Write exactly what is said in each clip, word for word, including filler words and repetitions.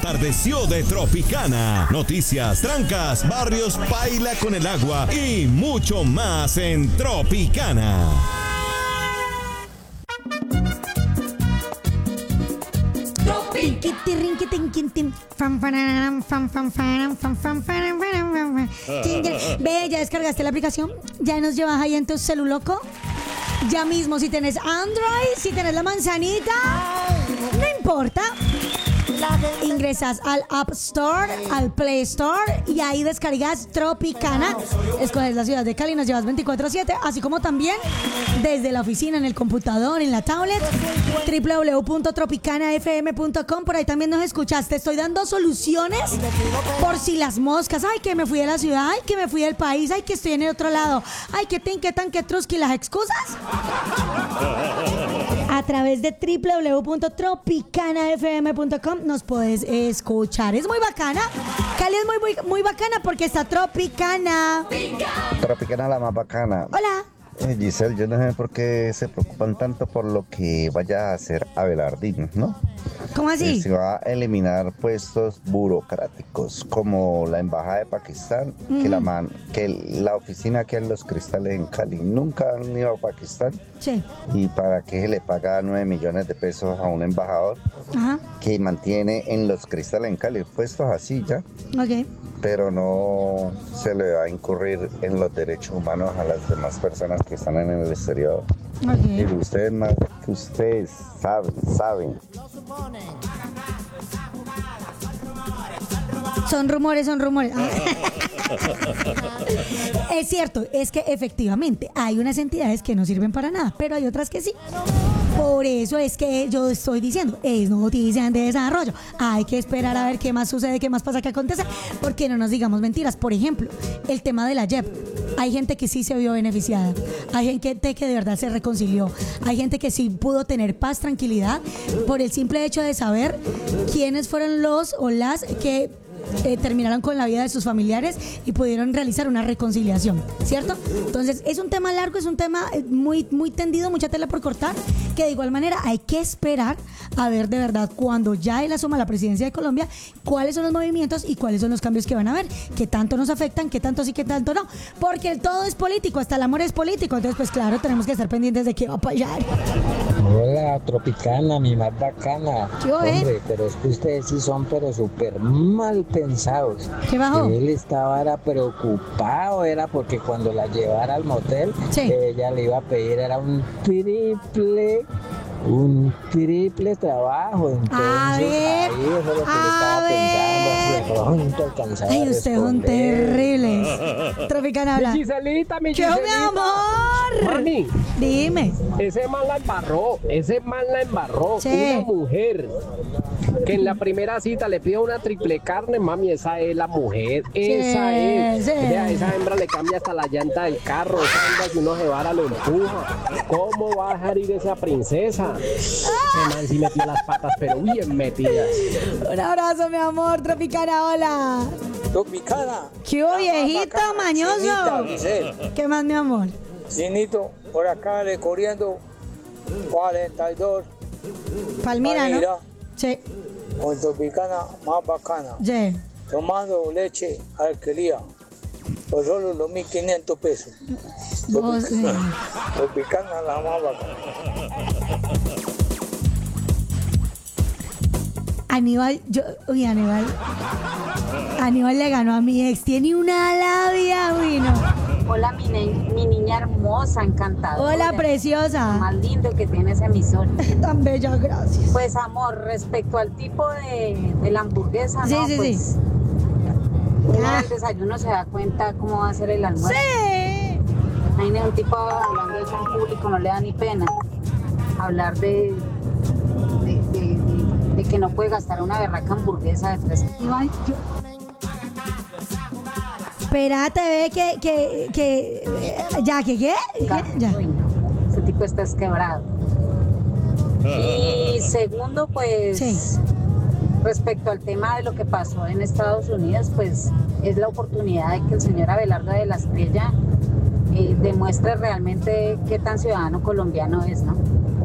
Tardeció de Tropicana. Noticias, trancas, barrios, paila con el agua y mucho más en Tropicana. Ve, ¿ya descargaste la aplicación? ¿Ya nos llevas ahí en tu celuloco? Ya mismo, si tenés Android, si tenés la manzanita, no importa. Ingresas al App Store, al Play Store y ahí descargas Tropicana. Escoges la ciudad de Cali, nos llevas veinticuatro siete, así como también desde la oficina, en el computador, en la tablet, doble u doble u doble u punto tropicana f m punto com. Por ahí también nos escuchas. Te estoy dando soluciones por si las moscas. Ay, que me fui de la ciudad, ay, que me fui del país, ay, que estoy en el otro lado, ay, que tin, que tan, que truski, las excusas. A través de doble u doble u doble u punto tropicana f m punto com nos puedes escuchar. Es muy bacana. Cali es muy, muy, muy bacana porque está Tropicana. Tropicana la más bacana. Hola. Eh, Giselle, yo no sé por qué se preocupan tanto por lo que vaya a hacer Abelardín, ¿no? ¿Cómo así? Eh, se va a eliminar puestos burocráticos como la embajada de Pakistán, mm. que, la man, que la oficina que en Los Cristales en Cali. Nunca han ido a Pakistán. Sí. Y para qué se le paga nueve millones de pesos a un embajador. Ajá. Que mantiene en Los Cristales en Cali puestos así ya. Ok. Pero no se le va a incurrir en los derechos humanos a las demás personas que están en el exterior. Okay. Y ustedes más que ustedes saben, saben. Son rumores, son rumores. Es cierto, es que efectivamente hay unas entidades que no sirven para nada, pero hay otras que sí. Por eso es que yo estoy diciendo, es noticia en desarrollo. Hay que esperar a ver qué más sucede, qué más pasa, qué acontece, porque no nos digamos mentiras. Por ejemplo, el tema de la Y E P. Hay gente que sí se vio beneficiada. Hay gente que de verdad se reconcilió. Hay gente que sí pudo tener paz, tranquilidad, por el simple hecho de saber quiénes fueron los o las que Eh, terminaron con la vida de sus familiares y pudieron realizar una reconciliación, ¿cierto? Entonces es un tema largo, es un tema muy, muy tendido, mucha tela por cortar, que de igual manera hay que esperar a ver de verdad cuando ya él asuma la presidencia de Colombia, cuáles son los movimientos y cuáles son los cambios que van a haber, qué tanto nos afectan, qué tanto sí, qué tanto no, porque el todo es político, hasta el amor es político, entonces pues claro, tenemos que estar pendientes de qué va a pasar. Hola, Tropicana, mi más bacana. ¿Qué Hombre, eh? pero es que ustedes sí son pero súper mal pensados. ¿Qué bajó? Él estaba era preocupado, era porque cuando la llevara al motel, sí. ella le iba a pedir, era un triple, un triple trabajo. Entonces, a ver, ahí eso es lo que a le estaba ver. pensando, así de pronto alcanzaba Ay, a ustedes son responder. terribles. Tropicana habla. Mi Giselita, mi ¿Qué, Giselita. mi amor? Mami, dime. ese man la embarró, ese man la embarró. Sí. Una mujer que en la primera cita le pide una triple carne, mami, esa es la mujer, esa Sí, es. sí. Vea, esa hembra le cambia hasta la llanta del carro, esa hembra si uno se vara lo empuja. ¿Cómo va a dejar ir esa princesa? Ese man sí metió las patas, pero bien metidas. Un abrazo, mi amor. Tropicana, hola. Tropicana. ¿Qué hubo, viejito mañoso? Cinita, Giselle. ¿Qué más, mi amor? Cinito, por acá recorriendo cuarenta y dos. Palmira, ¿no? Palmira, Sí. con Tropicana más bacana. Sí. Tomando leche alquilía por solo los mil quinientos pesos. Vos, sí. Tropicana la más bacana. Aníbal, yo, uy, Aníbal. Aníbal le ganó a mi ex. Tiene una labia, uy, no. Hola, mi, ne- mi niña hermosa, encantadora. Hola, preciosa. Más lindo que tiene ese emisor. Tan bella, gracias. Pues, amor, respecto al tipo de, de la hamburguesa, Sí, ¿no? sí, pues, sí. uno Ah. al desayuno se da cuenta cómo va a ser el almuerzo. Sí. Ahí hay un tipo hablando de eso en público, no le da ni pena. Hablar de, de, de, de- de que no puede gastar una berraca hamburguesa de tres. Ay, yo- Espérate, ve que, que, que, eh, ya, que, ¿qué? ¿Qué? Ya. Uy, no, ese tipo está quebrado. Y segundo, pues, Sí. respecto al tema de lo que pasó en Estados Unidos, pues es la oportunidad de que el señor Abelardo de la Estrella eh, demuestre realmente qué tan ciudadano colombiano es, ¿no?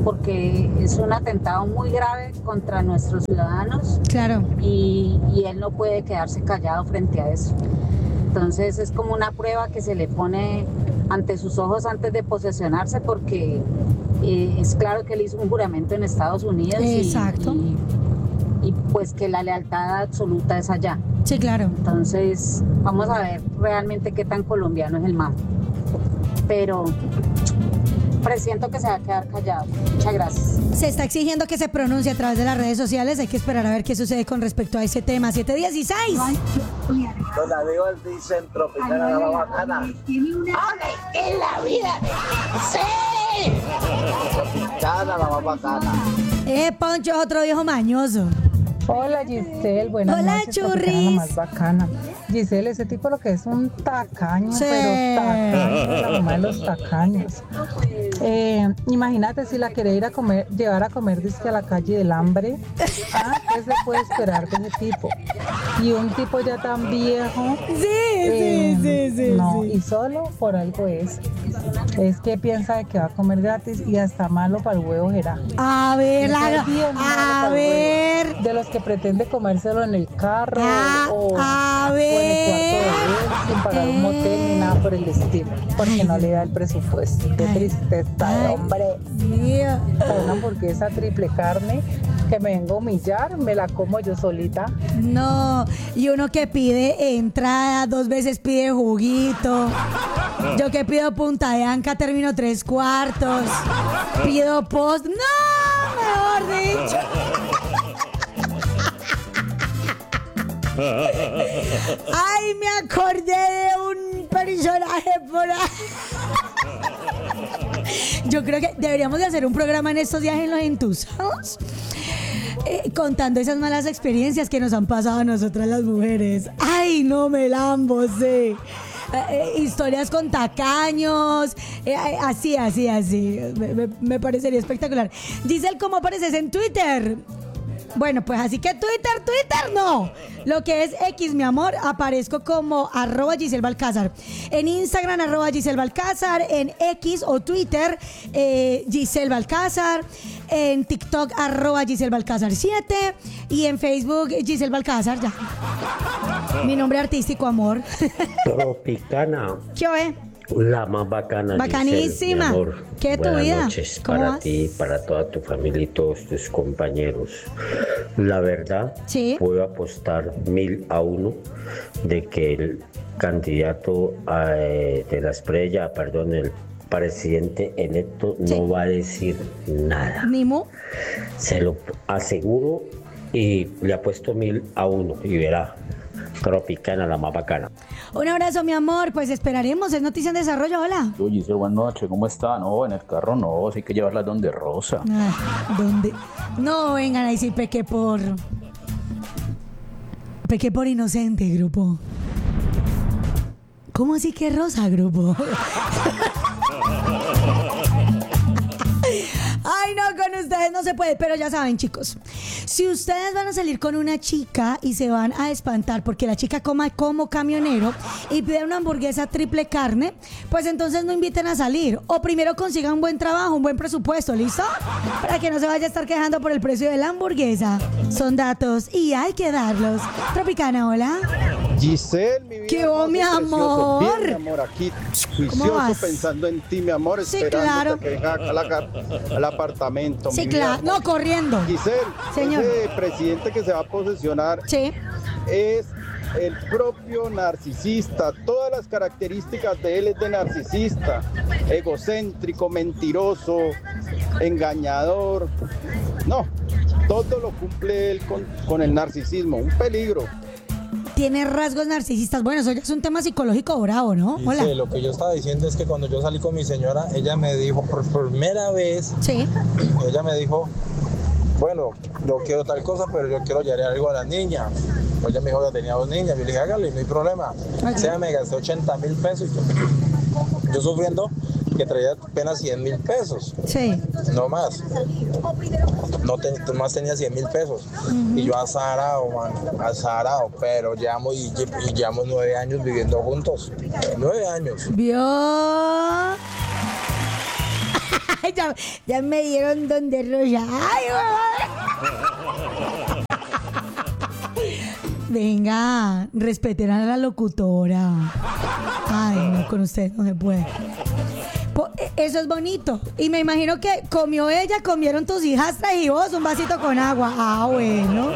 porque es un atentado muy grave contra nuestros ciudadanos. Claro. Y, y él no puede quedarse callado frente a eso. Entonces es como una prueba que se le pone ante sus ojos antes de posesionarse, porque eh, es claro que él hizo un juramento en Estados Unidos. Exacto. Y, y, y pues que la lealtad absoluta es allá. Sí, claro. Entonces vamos a ver realmente qué tan colombiano es el man. Pero presiento que se va a quedar callado. Muchas gracias. Se está exigiendo que se pronuncie a través de las redes sociales. Hay que esperar a ver qué sucede con respecto a ese tema. siete dieciséis. Los amigos dicen Tropicana la bacana. En la vida. ¡Sí! Tropicana la bacana. Eh, Poncho es otro viejo mañoso. Hola Giselle, buenas Hola, noches. churris. Tropicana, la más bacana. Giselle, ese tipo lo que es un tacaño, Sí. pero tacaño, la mamá de los tacaños. Eh, imagínate si la quiere ir a comer, llevar a comer disque a la calle del hambre. ¿Ah? ¿Qué se puede esperar de ese tipo? Y un tipo ya tan viejo. Sí, eh, sí, sí, sí. No, sí. y solo por algo es. Es que piensa de que va a comer gratis y hasta malo para el huevo será. A ver, la- Está bien malo a para el ver. huevo. De los que pretende comérselo en el carro Ah, o, a o en el cuarto de él sin pagar un motel ni nada por el estilo, porque no le da el presupuesto. Qué Ay. tristeza, Ay. hombre. Mío. Una hamburguesa triple carne que me vengo a humillar, me la como yo solita. No, y uno que pide entrada, dos veces pide juguito. Yo que pido punta de anca, termino tres cuartos. Pido post. No, mejor dicho. Ay, me acordé de un personaje por ahí. Yo creo que deberíamos de hacer un programa en estos días en Los Entusados, eh, contando esas malas experiencias que nos han pasado a nosotras las mujeres. Ay, no me lambo, sí. Eh, eh, historias con tacaños, eh, eh, así, así, así. Me, me- me parecería espectacular. Giselle, ¿cómo apareces en Twitter? Bueno, pues así que Twitter, Twitter no. Lo que es X, mi amor, aparezco como arroba Giselle Balcázar. En Instagram, arroba Giselle Balcázar. En X o Twitter, eh, Giselle Balcázar. En TikTok, arroba Giselle Balcázar siete. Y en Facebook, Giselle Balcázar, ya. Mi nombre artístico, amor. Tropicana, ¿Qué oe? la más bacana. Bacanísima. Giselle, mi amor. ¿Qué es tu Buenas vida? noches ¿Cómo para vas? ti, para toda tu familia y todos tus compañeros. La verdad, Sí. puedo apostar mil a uno de que el candidato eh, de la estrella, perdón, el presidente electo Sí. no va a decir nada. Nimu. Se lo aseguro y le apuesto mil a uno y verá. Tropicana, la más bacana. Un abrazo, mi amor. Pues esperaremos. Es Noticia en Desarrollo. Hola. Yo, Giselle, buenas noches, ¿cómo está? No, en el carro no, sí hay que llevarla donde Rosa. Ah, ¿dónde? No vengan a decir pequé por. Pequé por inocente, grupo. ¿Cómo así que rosa, grupo? Ay, no, con ustedes no se puede, pero ya saben, chicos. Si ustedes van a salir con una chica y se van a espantar porque la chica coma como camionero y pide una hamburguesa triple carne, pues entonces no inviten a salir. O primero consigan un buen trabajo, un buen presupuesto, ¿listo? Para que no se vaya a estar quejando por el precio de la hamburguesa. Son datos y hay que darlos. Tropicana, hola. Giselle, mi vida. ¿Qué hubo, mi hermoso, precioso. amor? Bien, mi amor, aquí ¿Cómo juicioso vas? pensando en ti, mi amor, Sí, esperando claro. que venga a la ca- al apartamento. Sí, mi vida, claro. amor. No, corriendo. Giselle, Señor. ese presidente que se va a posesionar Sí. es el propio narcisista. Todas las características de él es de narcisista. Egocéntrico, mentiroso, engañador. No, todo lo cumple él con, con el narcisismo. Un peligro. Tiene rasgos narcisistas. Bueno, eso ya es un tema psicológico bravo, ¿no? Hola. Dice, lo que yo estaba diciendo es que cuando yo salí con mi señora, ella me dijo por primera vez, Sí. ella me dijo, bueno, yo quiero tal cosa, pero yo quiero llevar algo a la niña. Pues ella me dijo que tenía dos niñas, yo le dije, hágale, no hay problema. O sea, me gasté ochenta mil pesos y yo, yo sufriendo que traía apenas cien mil pesos. Sí. No más. No ten- más tenía cien mil pesos. Ujú. Y yo azarado, man, azarado. Pero llevamos, y, y llevamos nueve años viviendo juntos. Nueve años. ¿Vio? ya, ya me dieron donde roya. Ay, venga, respeten a la locutora. Ay, no, con usted no se puede. Po- Eso es bonito. Y me imagino que comió ella, comieron tus hijastras y vos un vasito con agua. Ah, bueno.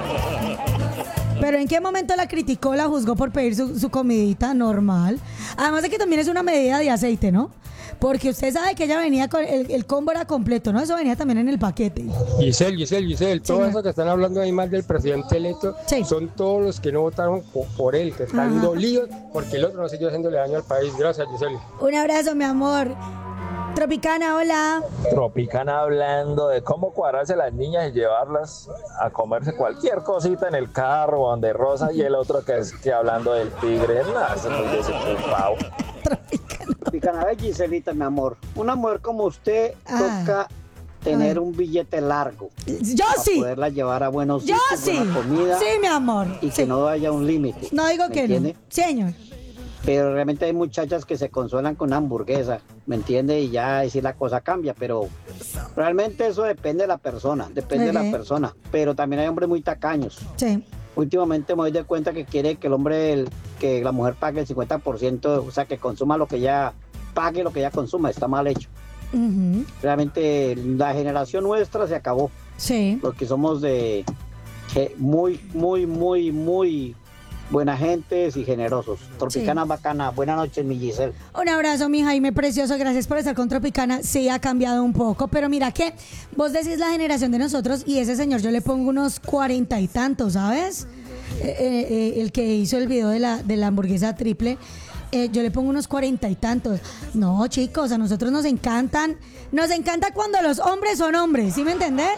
Pero ¿en qué momento la criticó, la juzgó por pedir su, su comidita normal? Además de que también es una medida de aceite, ¿no? Porque usted sabe que ella venía con el, el combo era completo, ¿no? Eso venía también en el paquete. Giselle, Giselle, Giselle, todo Señor. eso que están hablando ahí mal del presidente electo son todos los que no votaron po- por él, que están Ajá. dolidos porque el otro no siguió haciéndole daño al país. Gracias, Giselle. Un abrazo, mi amor. Tropicana, hola. Tropicana hablando de cómo cuadrarse las niñas y llevarlas a comerse cualquier cosita en el carro donde Rosa y el otro que es que hablando del tigre. Nada, eso es desocupado. Tropicana, ve, Giselita, mi amor. Una mujer como usted Ah. toca tener Ay. un billete largo. Yo para sí. poderla llevar a buenos Yo sitios, sí. buena comida. Sí, mi amor. Y que no haya un límite. No digo ¿me que entiende? no. Señor. Pero realmente hay muchachas que se consuelan con una hamburguesa, ¿me entiende? Y ya ahí sí la cosa cambia, pero realmente eso depende de la persona, depende de Ok. la persona. Pero también hay hombres muy tacaños. Sí. Últimamente me doy de cuenta que quiere que el hombre, el- que la mujer pague el cincuenta por ciento, o sea, que consuma lo que ya, pague lo que ya consuma, está mal hecho. Ujú. Realmente la generación nuestra se acabó. Sí. Los que somos de que muy, muy, muy, muy buena gentes y generosos. Tropicana bacana. Buenas noches, mi Giselle. Un abrazo, mi Jaime precioso. Gracias por estar con Tropicana. Sí, ha cambiado un poco, pero mira que vos decís la generación de nosotros y ese señor yo le pongo unos cuarenta y tantos, ¿sabes? Eh, eh, eh, el que hizo el video de la, de la hamburguesa triple. Eh, yo le pongo unos cuarenta y tantos. No, chicos, a nosotros nos encantan. Nos encanta cuando los hombres son hombres, ¿sí me entendés?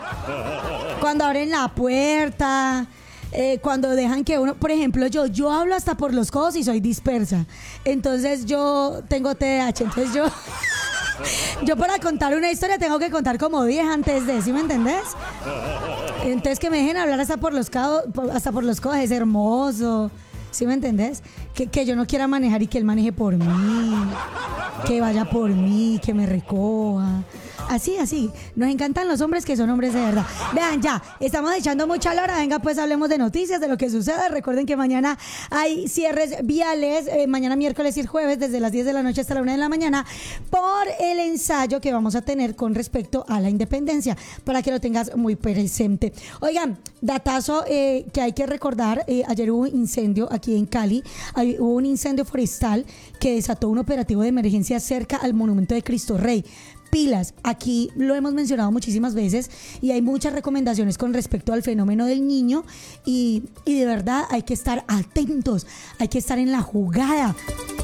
Cuando abren la puerta. Eh, cuando dejan que uno, por ejemplo, yo yo hablo hasta por los codos y soy dispersa. Entonces yo tengo T D A H, entonces yo yo para contar una historia tengo que contar como diez antes de, ¿sí me entendés? Entonces que me dejen hablar hasta por los codos, hasta por los codos es hermoso. ¿Sí me entendés? Que, que yo no quiera manejar y que él maneje por mí, que vaya por mí, que me recoja. Así, así. Nos encantan los hombres que son hombres de verdad. Vean, ya, estamos echando mucha lora. Venga, pues hablemos de noticias, de lo que sucede. Recuerden que mañana hay cierres viales, eh, mañana miércoles y el jueves, desde las diez de la noche hasta la una de la mañana, por el ensayo que vamos a tener con respecto a la independencia, para que lo tengas muy presente. Oigan, datazo eh, que hay que recordar, eh, ayer hubo un incendio aquí en Cali, hay, hubo un incendio forestal que desató un operativo de emergencia cerca al monumento de Cristo Rey. Pilas, aquí lo hemos mencionado muchísimas veces y hay muchas recomendaciones con respecto al fenómeno del niño y, y de verdad hay que estar atentos, hay que estar en la jugada.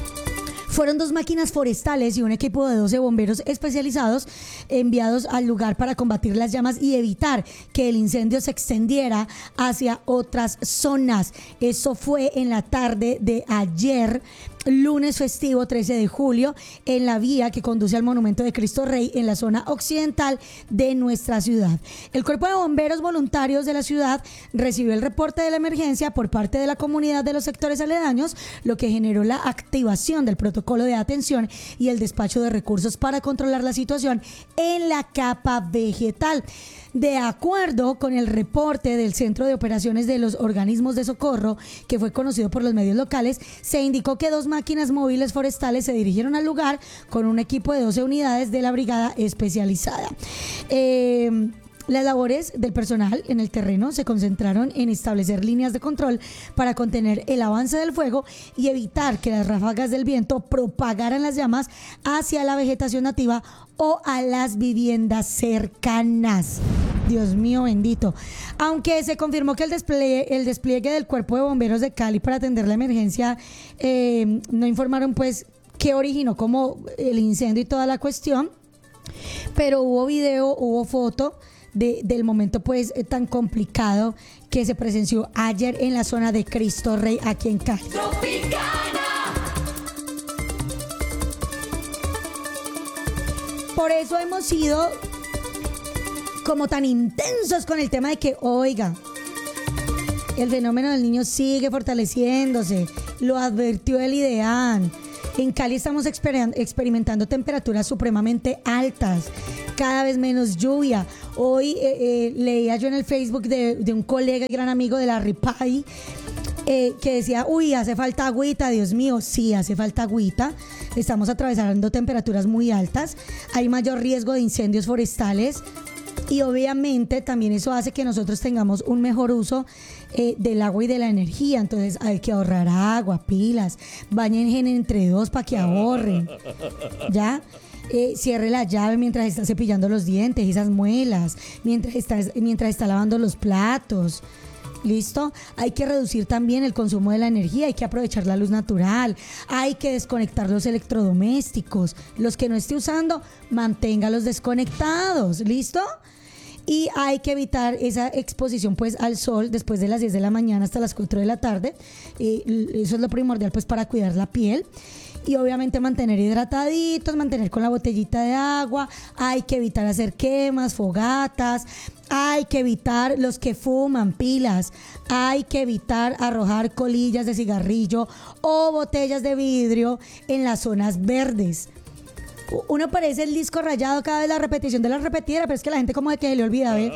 Fueron dos máquinas forestales y un equipo de doce bomberos especializados enviados al lugar para combatir las llamas y evitar que el incendio se extendiera hacia otras zonas. Eso fue en la tarde de ayer, lunes festivo trece de julio, en la vía que conduce al monumento de Cristo Rey en la zona occidental de nuestra ciudad. El cuerpo de bomberos voluntarios de la ciudad recibió el reporte de la emergencia por parte de la comunidad de los sectores aledaños, lo que generó la activación del protocolo de atención y el despacho de recursos para controlar la situación en la capa vegetal. De acuerdo con el reporte del Centro de Operaciones de los Organismos de Socorro, que fue conocido por los medios locales, se indicó que dos máquinas móviles forestales se dirigieron al lugar con un equipo de doce unidades de la brigada especializada. Eh... Las labores del personal en el terreno se concentraron en establecer líneas de control para contener el avance del fuego y evitar que las ráfagas del viento propagaran las llamas hacia la vegetación nativa o a las viviendas cercanas. Dios mío bendito. Aunque se confirmó que el despliegue, el despliegue del Cuerpo de Bomberos de Cali para atender la emergencia, eh, no informaron pues qué originó como el incendio y toda la cuestión, pero hubo video, hubo foto De, del momento pues eh, tan complicado que se presenció ayer en la zona de Cristo Rey aquí en Cali. Por eso hemos sido como tan intensos con el tema de que, oiga, el fenómeno del niño sigue fortaleciéndose, lo advirtió el IDEAN. En Cali estamos exper- experimentando temperaturas supremamente altas, cada vez menos lluvia. Hoy eh, eh, leía yo en el Facebook de, de un colega y gran amigo de la Ripay eh, que decía, uy, hace falta agüita, Dios mío, sí, hace falta agüita. Estamos atravesando temperaturas muy altas, hay mayor riesgo de incendios forestales. Y obviamente también eso hace que nosotros tengamos un mejor uso eh, del agua y de la energía. Entonces hay que ahorrar agua, pilas, bañen entre dos para que ahorren. ¿Ya? Eh, cierre la llave mientras está cepillando los dientes, esas muelas, mientras está, mientras está lavando los platos. ¿Listo? Hay que reducir también el consumo de la energía, hay que aprovechar la luz natural, hay que desconectar los electrodomésticos. Los que no esté usando, manténgalos desconectados. ¿Listo? Y hay que evitar esa exposición pues al sol después de las diez de la mañana hasta las cuatro de la tarde. Eh, eso es lo primordial pues para cuidar la piel. Y obviamente mantener hidrataditos, mantener con la botellita de agua. Hay que evitar hacer quemas, fogatas. Hay que evitar los que fuman, pilas. Hay que evitar arrojar colillas de cigarrillo o botellas de vidrio en las zonas verdes. Uno parece el disco rayado cada vez la repetición de la repetidera, pero es que la gente como de que se le olvida, ¿ve?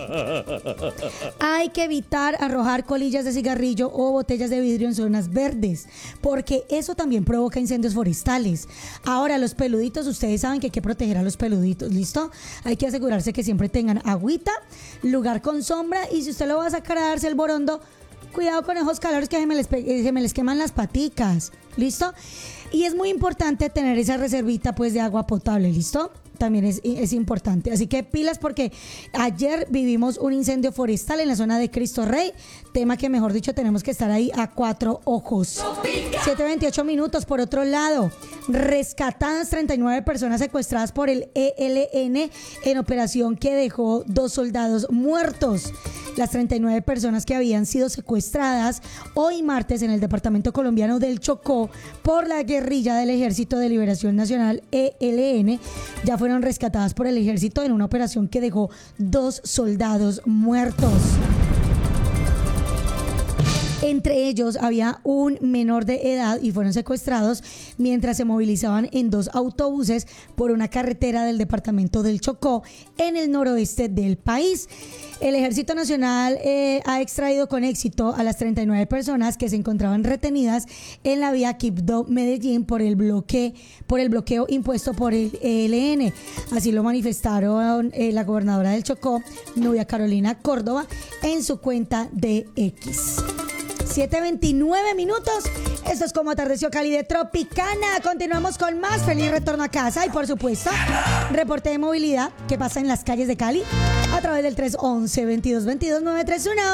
Hay que evitar arrojar colillas de cigarrillo o botellas de vidrio en zonas verdes, porque eso también provoca incendios forestales. Ahora, los peluditos, ustedes saben que hay que proteger a los peluditos, ¿listo? Hay que asegurarse que siempre tengan agüita, lugar con sombra, y si usted lo va a sacar a darse el borondo, cuidado con esos calores que se me les, pe- se me les queman las paticas, ¿listo? Y es muy importante tener esa reservita pues de agua potable, ¿listo? También es, es importante. Así que pilas, porque ayer vivimos un incendio forestal en la zona de Cristo Rey, tema que mejor dicho tenemos que estar ahí a cuatro ojos. siete veintiocho minutos. Por otro lado, rescatadas treinta y nueve personas secuestradas por el E L N en operación que dejó dos soldados muertos. Las treinta y nueve personas que habían sido secuestradas hoy martes en el departamento colombiano del Chocó por la guerrilla del Ejército de Liberación Nacional E L N ya fueron rescatadas por el ejército en una operación que dejó dos soldados muertos. Entre ellos había un menor de edad y fueron secuestrados mientras se movilizaban en dos autobuses por una carretera del departamento del Chocó en el noroeste del país. El Ejército Nacional eh, ha extraído con éxito a las treinta y nueve personas que se encontraban retenidas en la vía Quibdó-Medellín por el bloque, por el bloqueo impuesto por el E L N. Así lo manifestaron eh, la gobernadora del Chocó, Nubia Carolina Córdoba, en su cuenta de X. siete veintinueve minutos. Esto es Como Atardeció Cali de Tropicana. Continuamos con más. Feliz retorno a casa. Y por supuesto, reporte de movilidad que pasa en las calles de Cali a través del tres once, veintidós veintidós, nueve tres uno.